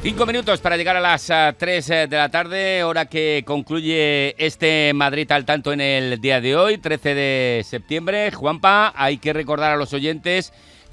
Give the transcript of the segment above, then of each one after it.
5 minutos para llegar a las 3 de la tarde, hora que concluye este Madrid al tanto en el día de hoy, 13 de septiembre. Juanpa, hay que recordar a los oyentes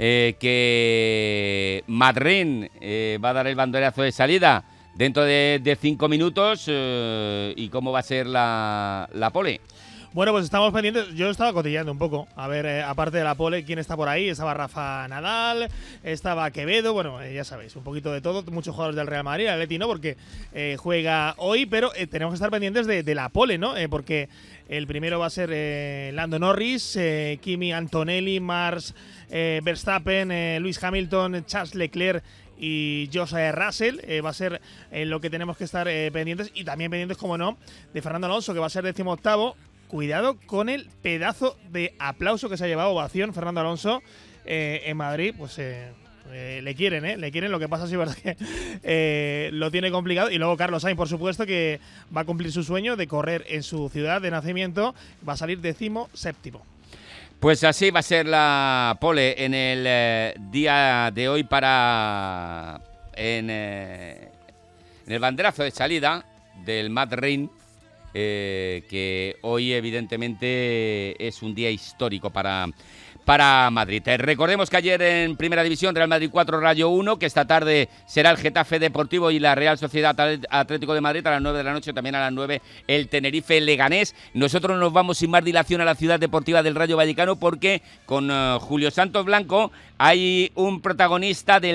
que Madrid va a dar el banderazo de salida dentro de 5 minutos. ¿Y cómo va a ser la pole? Bueno, pues estamos pendientes. Yo estaba cotilleando un poco. A ver, aparte de la pole, ¿quién está por ahí? Estaba Rafa Nadal, estaba Quevedo. Bueno, ya sabéis, un poquito de todo. Muchos jugadores del Real Madrid, el Atleti no, porque juega hoy. Pero tenemos que estar pendientes de la pole, ¿no? Porque el primero va a ser Lando Norris, Kimi Antonelli, Max Verstappen, Lewis Hamilton, Charles Leclerc y George Russell. Va a ser lo que tenemos que estar pendientes. Y también pendientes, como no, de Fernando Alonso, que va a ser 18º. Cuidado con el pedazo de aplauso que se ha llevado, ovación, Fernando Alonso en Madrid. Pues le quieren, le quieren. Lo que pasa es verdad que lo tiene complicado. Y luego Carlos Sainz, por supuesto, que va a cumplir su sueño de correr en su ciudad de nacimiento. Va a salir 17º. Pues así va a ser la pole en el día de hoy en el banderazo de salida del Madrid. Que hoy evidentemente es un día histórico para Madrid. Recordemos que ayer en Primera División Real Madrid 4, Rayo 1, que esta tarde será el Getafe Deportivo y la Real Sociedad Atlético de Madrid a las 9 de la noche, también a las 9 el Tenerife Leganés. Nosotros nos vamos sin más dilación a la ciudad deportiva del Rayo Vallecano porque con Julio Santos Blanco hay un protagonista del